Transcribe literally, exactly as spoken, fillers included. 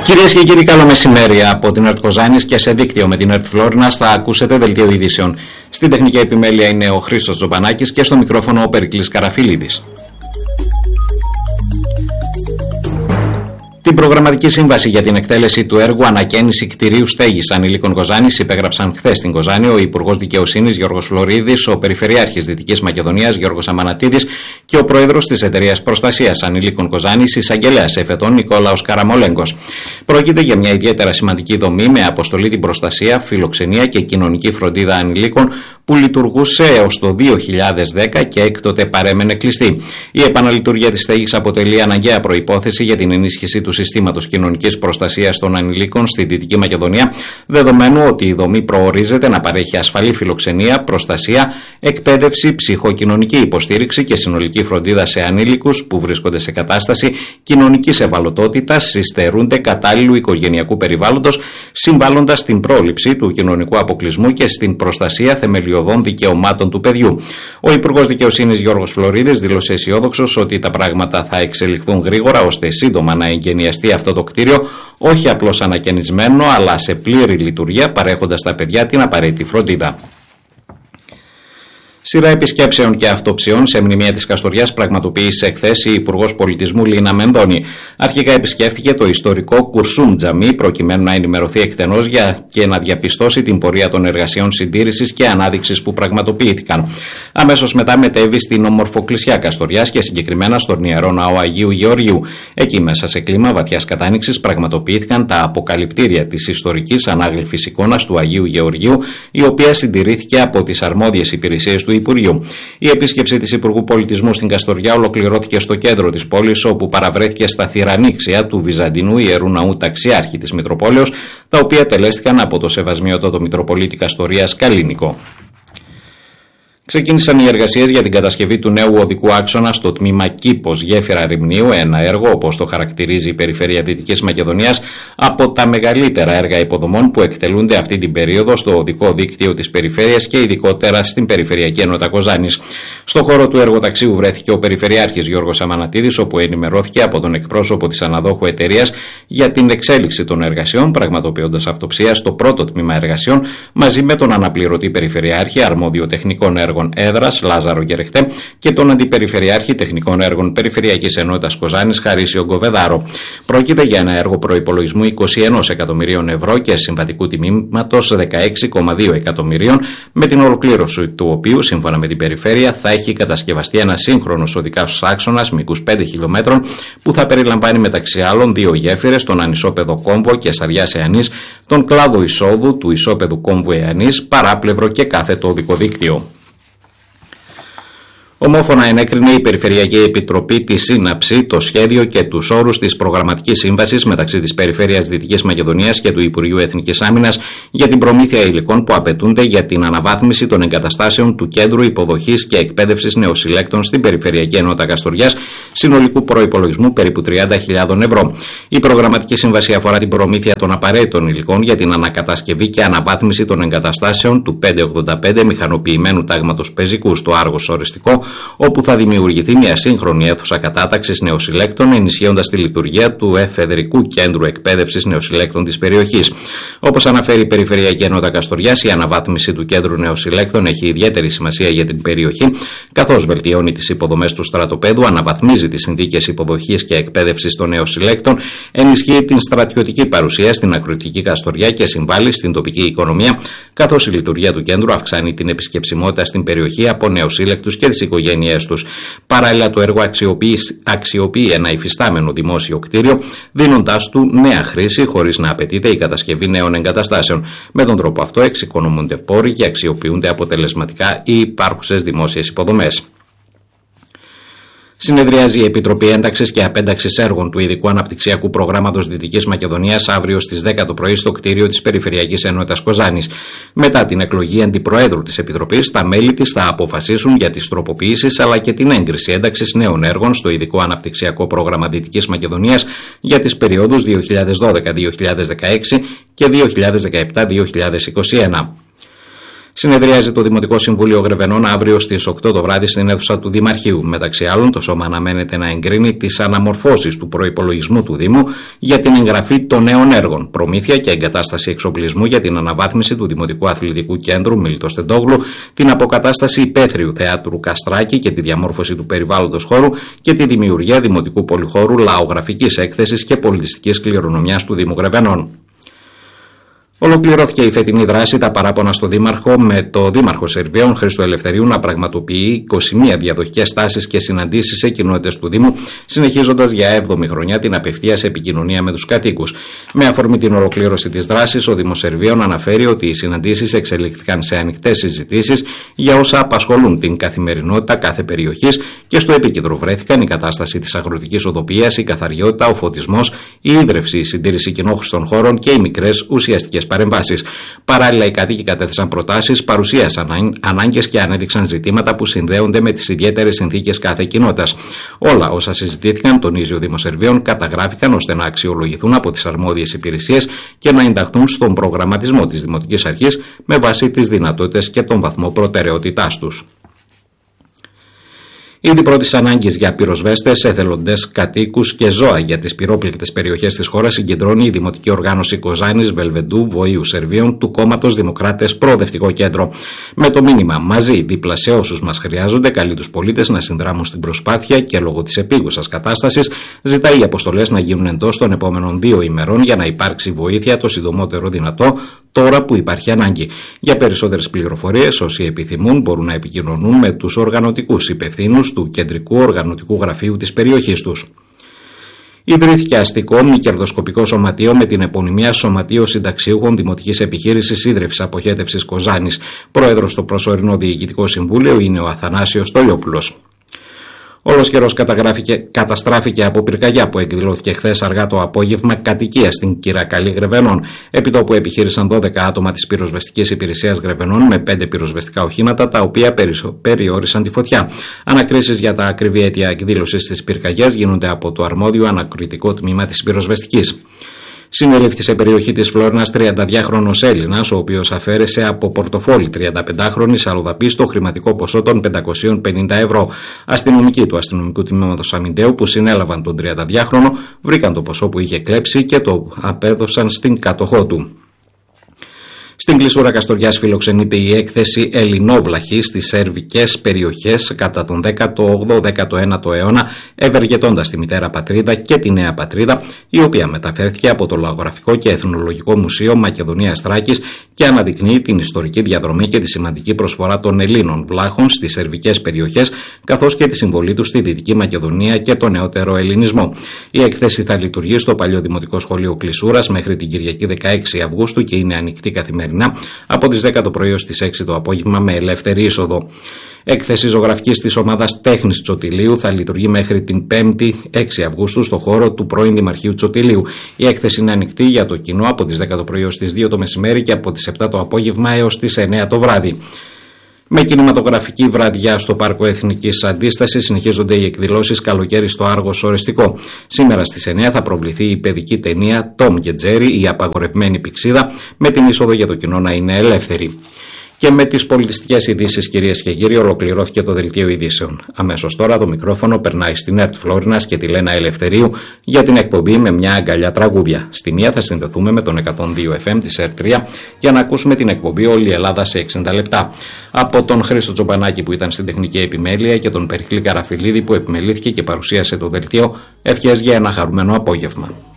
Κυρίες και κύριοι, καλό μεσημέρι από την ΕΡΤ Κοζάνης και σε δίκτυο με την ΕΡΤ Φλόρινας θα ακούσετε δελτίο ειδήσεων. Στην τεχνική επιμέλεια είναι ο Χρήστος Τζομπανάκης και στο μικρόφωνο ο Περικλής Καραφίλιδης. Την προγραμματική σύμβαση για την εκτέλεση του έργου ανακαίνιση κτηρίου στέγης ανηλίκων Κοζάνης υπέγραψαν χθες στην Κοζάνη ο Υπουργός Δικαιοσύνης Γιώργος Φλωρίδης, ο Περιφερειάρχης Δυτικής Μακεδονίας Γιώργος Αμανατίδης και ο Πρόεδρος της Εταιρείας Προστασίας Ανηλίκων Κοζάνης, Εισαγγελέας Εφετών Νικόλαος Καραμολέγκος. Πρόκειται για μια ιδιαίτερα σημαντική δομή με αποστολή την προστασία, φιλοξενία και κοινωνική φροντίδα ανηλίκων που λειτουργούσε έως το δύο χιλιάδες δέκα και έκτοτε παρέμενε κλειστή. Η επαναλειτουργία της στέγης αποτελεί αναγκαία προϋπόθεση για την ενίσχυση του συστήματος κοινωνικής προστασίας των ανηλίκων στη Δυτική Μακεδονία, δεδομένου ότι η δομή προορίζεται να παρέχει ασφαλή φιλοξενία, προστασία, εκπαίδευση, ψυχοκοινωνική υποστήριξη και συνολική φροντίδα σε ανήλικους που βρίσκονται σε κατάσταση κοινωνικής ευαλωτότητας, συστερούνται κατάλληλου οικογενειακού περιβάλλοντος, συμβάλλοντας στην πρόληψη του κοινωνικού αποκλεισμού και στην προστασία θεμελιωδών δικαιωμάτων του παιδιού. Ο Υπουργός Δικαιοσύνης Γιώργος Φλωρίδης δήλωσε αισιόδοξος ότι τα πράγματα θα εξελιχθούν γρήγορα ώστε σύντομα να εγγενιαστεί αυτό το κτίριο, όχι απλώς ανακαινισμένο, αλλά σε πλήρη λειτουργία, παρέχοντας στα παιδιά την απαραίτητη φροντίδα. Σειρά επισκέψεων και αυτοψιών σε μνημεία της Καστοριάς πραγματοποίησε εχθές η Υπουργός Πολιτισμού Λίνα Μενδώνη. Αρχικά επισκέφθηκε το ιστορικό Κουρσούμ Τζαμί προκειμένου να ενημερωθεί εκτενώς για και να διαπιστώσει την πορεία των εργασιών συντήρησης και ανάδειξης που πραγματοποιήθηκαν. Αμέσως μετά μετέβη στην ομορφοκλησιά Καστοριάς και συγκεκριμένα στον Ιερό Ναό Αγίου Γεωργίου. Εκεί μέσα σε κλίμα βαθιάς κατάνοιξης πραγματοποιήθηκαν τα αποκαλυπτήρια της ιστορικής ανάγλυφης εικόνας του Αγίου Γεωργίου, η οποία συντηρήθηκε από τις αρμόδιες υπηρεσίες του Υπουργείου. Η επίσκεψη της Υπουργού Πολιτισμού στην Καστοριά ολοκληρώθηκε στο κέντρο της πόλης, όπου παραβρέθηκε στα θυρανίξια του Βυζαντινού Ιερού Ναού Ταξιάρχη της Μητροπόλεως, τα οποία τελέστηκαν από το Σεβασμιότατο Μητροπολίτη Καστορίας Καλίνικο. Ξεκίνησαν οι εργασίες για την κατασκευή του νέου οδικού άξονα στο τμήμα Κήπος Γέφυρα Ρημνίου, ένα έργο, όπως το χαρακτηρίζει η Περιφέρεια Δυτικής Μακεδονίας, από τα μεγαλύτερα έργα υποδομών που εκτελούνται αυτή την περίοδο στο οδικό δίκτυο της περιφέρειας και ειδικότερα στην Περιφερειακή Ενότητα Κοζάνης. Στο χώρο του εργοταξίου βρέθηκε ο Περιφερειάρχης Γιώργος Αμανατίδης, όπου ενημερώθηκε από τον εκπρόσωπο της αναδόχου εταιρείας για την εξέλιξη των εργασιών, πραγματοποιώντας αυτοψία στο πρώτο τμήμα εργασιών μαζί με τον αναπληρωτή Περιφερειάρχη Αρμόδιο Τεχνικών Έργων Έδρας Λάζαρο Γερεχτέ και τον Αντιπεριφερειάρχη Τεχνικών Έργων Περιφερειακής Ενότητας Κοζάνης Χαρίσιο Γκοβεδάρο. Πρόκειται για ένα έργο προϋπολογισμού είκοσι ένα εκατομμυρίων ευρώ και συμβατικού τιμήματος δεκαέξι κόμμα δύο εκατομμυρίων, με την ολοκλήρωση του οποίου, σύμφωνα με την Περιφέρεια, θα έχει κατασκευαστεί ένα σύγχρονος οδικός άξονας μήκους πέντε χιλιόμετρων που θα περιλαμβάνει μεταξύ άλλων δύο γέφυρες, τον ανισόπεδο κόμβο και Σαριάς Εανής, τον κλάδο εισόδου του ισόπεδου κόμβου Εανής, παράπλευρο και κάθετο οδικό δίκτυο. Ομόφωνα ενέκρινε η Περιφερειακή Επιτροπή τη σύναψη, το σχέδιο και τους όρους της προγραμματικής σύμβασης μεταξύ της Περιφέρειας Δυτικής Μακεδονίας και του Υπουργείου Εθνικής Άμυνας για την προμήθεια υλικών που απαιτούνται για την αναβάθμιση των εγκαταστάσεων του Κέντρου Υποδοχής και Εκπαίδευσης Νεοσυλλέκτων στην Περιφερειακή Ενότητα Καστοριάς, συνολικού προϋπολογισμού περίπου τριάντα χιλιάδες ευρώ. Η προγραμματική σύμβαση αφορά την προμήθεια των απαραίτητων υλικών για την ανακατασκευή και αναβάθμιση των εγκαταστάσεων του πεντακόσια ογδόντα πέντε μηχανοποιημένου τάγματος πεζικού στο Άργος Οριστικό, όπου θα δημιουργηθεί μια σύγχρονη αίθουσα κατάταξης νεοσυλλέκτων, ενισχύοντας τη λειτουργία του Εφεδρικού Κέντρου Εκπαίδευσης Νεοσυλλέκτων της περιοχής. Όπως αναφέρει η Περιφερειακή Ενότητα Καστοριάς, η αναβάθμιση του Κέντρου Νεοσυλλέκτων έχει ιδιαίτερη σημασία για την περιοχή, καθώς βελτιώνει τις υποδομές του στρατοπέδου, αναβαθμίζει τις συνθήκες υποδοχής και εκπαίδευσης των νεοσυλλέκτων, ενισχύει την στρατιωτική παρουσία στην ακροτική Καστοριά και συμβάλλει στην τοπική οικονομία, καθώς η λειτουργία του κέντρου αυξάνει την επισκεψιμότητα στην περιοχή από νεοσύλλεκτους και τις οικογένειές τους. Παράλληλα, το έργο αξιοποιεί, αξιοποιεί ένα υφιστάμενο δημόσιο κτίριο, δίνοντάς του νέα χρήση χωρίς να απαιτείται η κατασκευή νέων εγκαταστάσεων. Με τον τρόπο αυτό εξοικονομούνται πόροι και αξιοποιούνται αποτελεσματικά οι υπάρχουσες δημόσιες υποδομές. Συνεδριάζει η Επιτροπή Ένταξης και Απένταξης Έργων του Ειδικού Αναπτυξιακού Προγράμματος Δυτικής Μακεδονίας αύριο στις δέκα το πρωί στο κτίριο της Περιφερειακής Ενότητας Κοζάνης. Μετά την εκλογή αντιπροέδρου της Επιτροπής, τα μέλη της θα αποφασίσουν για τις τροποποιήσεις αλλά και την έγκριση ένταξης νέων έργων στο Ειδικό Αναπτυξιακό Πρόγραμμα Δυτικής Μακεδονίας για τις περιόδους δύο χιλιάδες δώδεκα με δύο χιλιάδες δεκαέξι και δύο χιλιάδες δεκαεπτά με δύο χιλιάδες είκοσι ένα. Συνεδριάζει το Δημοτικό Συμβούλιο Γρεβενών αύριο στις οκτώ το βράδυ στην αίθουσα του Δημαρχείου. Μεταξύ άλλων, το Σώμα αναμένεται να εγκρίνει τις αναμορφώσεις του προϋπολογισμού του Δήμου για την εγγραφή των νέων έργων, προμήθεια και εγκατάσταση εξοπλισμού για την αναβάθμιση του Δημοτικού Αθλητικού Κέντρου Μίλτος Τεντόγλου, την αποκατάσταση υπαίθριου θεάτρου Καστράκη και τη διαμόρφωση του περιβάλλοντος χώρου και τη δημιουργία δημοτικού πολυχώρου λαογραφικής έκθεσης και πολιτιστικής κληρονομιάς του Δήμου Γρεβενών. Ολοκληρώθηκε η φετινή δράση «Τα παράπονα στο Δήμαρχο» με το Δήμαρχο Σερβίων Χρήστο Ελευθερίου να πραγματοποιεί είκοσι μία διαδοχικές στάσεις και συναντήσεις σε κοινότητες του Δήμου, συνεχίζοντας για έβδομη χρονιά την απευθείας επικοινωνία με τους κατοίκους. Με αφορμή την ολοκλήρωση της δράσης, ο Δήμος Σερβίων αναφέρει ότι οι συναντήσεις εξελίχθηκαν σε ανοιχτές συζητήσεις για όσα απασχολούν την καθημερινότητα κάθε περιοχής και στο επίκεντρο βρέθηκαν η κατάσταση της αγροτικής οδοποιίας, η καθαριότητα, ο φωτισμός, η ίδρυυση, η συντήρηση κοινόχρηστων χώρων και οι μικρές ουσιαστικές παρεμβάσεις. Παράλληλα, οι κάτοικοι κατέθεσαν προτάσεις, παρουσίασαν ανάγκες και ανέδειξαν ζητήματα που συνδέονται με τις ιδιαίτερες συνθήκες κάθε κοινότητας. Όλα όσα συζητήθηκαν, τονίζει ο Δήμος Σερβίων, καταγράφηκαν ώστε να αξιολογηθούν από τις αρμόδιες υπηρεσίες και να ενταχθούν στον προγραμματισμό της Δημοτικής Αρχής με βάση τις δυνατότητες και τον βαθμό προτεραιότητάς τους. Ήδη πρώτης ανάγκης για πυροσβέστες, εθελοντές, κατοίκους και ζώα για τις πυρόπληκτες περιοχές της χώρας συγκεντρώνει η Δημοτική Οργάνωση Κοζάνης Βελβεντού Βοήου Σερβίων του Κόμματος Δημοκράτες Προοδευτικό Κέντρο. Με το μήνυμα «Μαζί, δίπλα σε όσους μας χρειάζονται», καλεί τους πολίτες να συνδράμουν στην προσπάθεια και λόγω της επίγουσας κατάστασης ζητάει οι αποστολές να γίνουν εντός των επόμενων δύο ημερών για να υπάρξει βοήθεια το συντομότερο δυνατό, τώρα που υπάρχει ανάγκη. Για περισσότερες πληροφορίες, όσοι επιθυμούν μπορούν να επικοινωνούν με τους οργανωτικούς υπευθύνους του Κεντρικού Οργανωτικού Γραφείου της περιοχής τους. Ιδρύθηκε αστικό μη κερδοσκοπικό σωματείο με την επωνυμία Σωματείο Συνταξιούχων Δημοτικής Επιχείρησης Ίδρυυσης Αποχέτευσης Κοζάνης. Πρόεδρος στο προσωρινό Διοικητικό Συμβούλιο είναι ο Αθανάσιος Στολιόπουλος. Όλος καιρός καταστράφηκε από πυρκαγιά που εκδηλώθηκε χθες αργά το απόγευμα κατοικία στην Κυρακαλή Γρεβενών. Επί τόπου επιχείρησαν δώδεκα άτομα της πυροσβεστικής υπηρεσίας Γρεβενών με πέντε πυροσβεστικά οχήματα, τα οποία περιόρισαν τη φωτιά. Ανακρίσεις για τα ακριβή αίτια εκδήλωσης της πυρκαγιάς γίνονται από το αρμόδιο ανακριτικό τμήμα της πυροσβεστικής. Συνελήφθη σε περιοχή της Φλόρινας τριανταδυάχρονος Έλληνας, ο οποίος αφαίρεσε από πορτοφόλι τριανταπεντάχρονη αλλοδαπή στο χρηματικό ποσό των πεντακόσια πενήντα ευρώ. Αστυνομικοί του αστυνομικού τμήματος Αμυντέου που συνέλαβαν τον τριανταδυάχρονο βρήκαν το ποσό που είχε κλέψει και το απέδωσαν στην κατοχό του. Στην Κλεισούρα Καστοριάς φιλοξενείται η έκθεση Ελληνόβλαχη στις σερβικές περιοχές κατά τον δέκατο όγδοο δέκατο ένατο αιώνα, ευεργετώντας τη μητέρα πατρίδα και τη νέα πατρίδα, η οποία μεταφέρθηκε από το Λαογραφικό και Εθνολογικό Μουσείο Μακεδονίας Θράκης και αναδεικνύει την ιστορική διαδρομή και τη σημαντική προσφορά των Ελλήνων βλάχων στις σερβικές περιοχές, καθώς και τη συμβολή τους στη Δυτική Μακεδονία και τον νεότερο ελληνισμό. Η έκθεση θα λειτουργεί στο παλιό Δημοτικό Σχολείο Κλεισούρας μέχρι την Κυριακή δεκαέξι Αυγούστου και είναι ανοιχτή καθημερινά από τις δέκα το πρωί ως τις έξι το απόγευμα με ελεύθερη είσοδο. Έκθεση ζωγραφικής της ομάδας Τέχνης Τσοτηλίου θα λειτουργεί μέχρι την πέμπτη έξι Αυγούστου στο χώρο του πρώην Δημαρχείου Τσοτηλίου. Η έκθεση είναι ανοιχτή για το κοινό από τις δέκα το πρωί ως τις δύο το μεσημέρι και από τις επτά το απόγευμα έως τις εννέα το βράδυ. Με κινηματογραφική βραδιά στο Πάρκο Εθνικής Αντίστασης συνεχίζονται οι εκδηλώσεις Καλοκαίρι στο Άργος Οριστικό. Σήμερα στις εννέα θα προβληθεί η παιδική ταινία Τόμ και Τζέρι, η απαγορευμένη πηξίδα, με την είσοδο για το κοινό να είναι ελεύθερη. Και με τις πολιτιστικές ειδήσεις, κυρίες και κύριοι, ολοκληρώθηκε το δελτίο ειδήσεων. Αμέσως τώρα το μικρόφωνο περνάει στην ΕΡΤ Φλόρινας και τη Λένα Ελευθερίου για την εκπομπή με μια αγκαλιά τραγούδια. Στη μία θα συνδεθούμε με τον εκατόν δύο εφ εμ της ΕΡΤ τρία για να ακούσουμε την εκπομπή Όλη η Ελλάδα σε εξήντα λεπτά. Από τον Χρήστο Τζομπανάκη που ήταν στην τεχνική επιμέλεια και τον Περικλή Καραφιλίδη που επιμελήθηκε και παρουσίασε το δελτίο, ευχές για ένα χαρούμενο απόγευμα.